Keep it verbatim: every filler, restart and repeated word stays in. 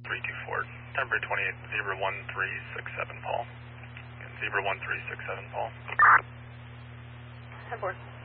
three two four. Denver twenty-eight, Zebra one three six seven, Paul. And Zebra one three six seven, Paul. ten four.